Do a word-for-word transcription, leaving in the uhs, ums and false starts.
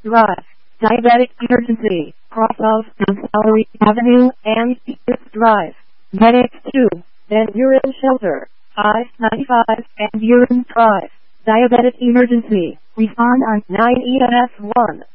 Drive. Diabetic Emergency. Cross of Salary Avenue and East Drive. Medic two. Then Urine Shelter. I ninety-five and Urine Drive. Diabetic Emergency. Respond on nine E M S one.